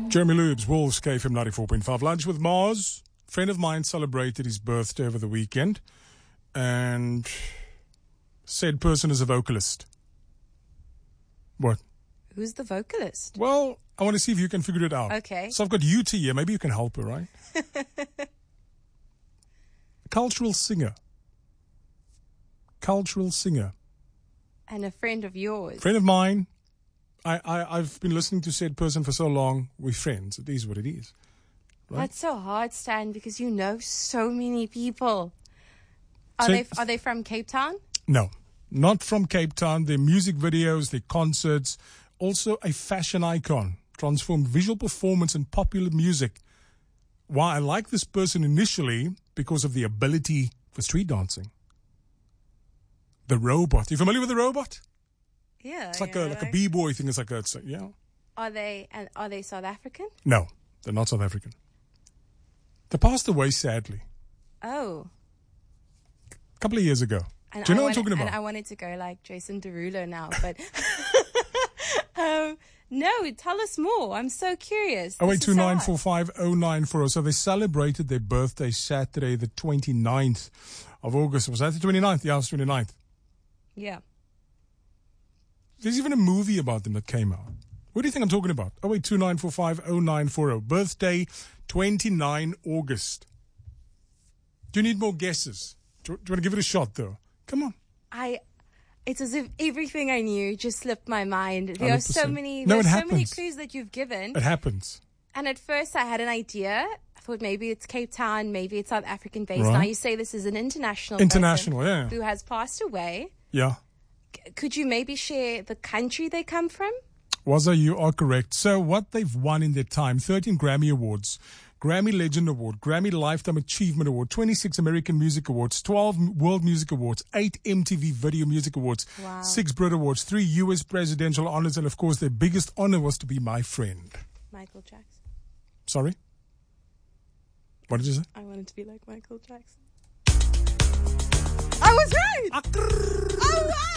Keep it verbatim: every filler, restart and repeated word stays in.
Jeremy Lubes, Wolves, K F M ninety-four point five. Lunch with Mars. A friend of mine celebrated his birthday over the weekend. And said person is a vocalist. What? Who's the vocalist? Well, I want to see if you can figure it out. Okay. So I've got U T here. Maybe you can help her, right? Cultural singer. Cultural singer. And a friend of yours. Friend of mine. I, I, I've been listening to said person for so long. We're friends. It is what it is. Right? That's so hard, Stan, because you know so many people. Are So- they are they from Cape Town? No, not from Cape Town. Their music videos, their concerts. Also a fashion icon. Transformed visual performance and popular music. Why I like this person initially because of the ability for street dancing. The Robot. You familiar with The Robot? Yeah. It's like yeah, a like a b-boy thing. It's like a, it's a yeah. Are they and are they South African? No, they're not South African. They passed away sadly Oh. a couple of years ago. And Do you know I what I'm wanted, talking about? And I wanted to go like Jason Derulo now, but um, no, tell us more. I'm so curious. Oh This eight is two so nine hard. four five oh nine four oh. So they celebrated their birthday Saturday, the twenty-ninth of August. Was that the twenty-ninth? Yeah, it was twenty-ninth. Yeah. There's even a movie about them that came out. What do you think I'm talking about? Oh eight two nine four five oh nine four oh. Birthday, twenty-ninth August. Do you need more guesses? Do you, do you want to give it a shot, though? Come on. I. It's as if everything I knew just slipped my mind. There are so one hundred percent. many. No, There's it so many happens. clues that you've given. It happens. And at first, I had an idea. I thought maybe it's Cape Town, maybe it's South African based. Right. Now you say this is an international International, person yeah. who has passed away. Yeah. C- Could you maybe share the country they come from? Waza, you are correct. So what they've won in their time, thirteen Grammy Awards, Grammy Legend Award, Grammy Lifetime Achievement Award, twenty-six American Music Awards, twelve World Music Awards, eight M T V Video Music Awards, Wow. six Brit Awards, three U S presidential honors, and of course their biggest honor was to be my friend. Michael Jackson. Sorry? What did you say? I wanted to be like Michael Jackson. I was right! Oh, wow!